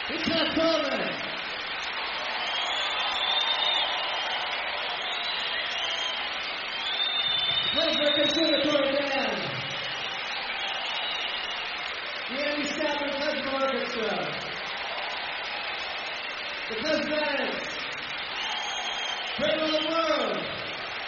It's not Coleman. Lakewood Conservatory Band. The Andy Stafford Klezmer Orchestra. The Klezmatics. Bring on the world.